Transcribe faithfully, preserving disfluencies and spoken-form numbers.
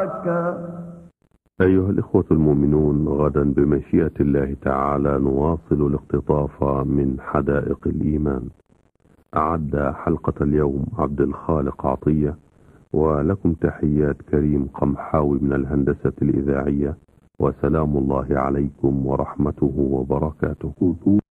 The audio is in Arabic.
أيها الإخوة المؤمنون، غدا بمشيئة الله تعالى نواصل الاقتطاف من حدائق الإيمان. أعد حلقة اليوم عبد الخالق عطية، ولكم تحيات كريم قمحاوي من الهندسة الإذاعية، وسلام الله عليكم ورحمته وبركاته.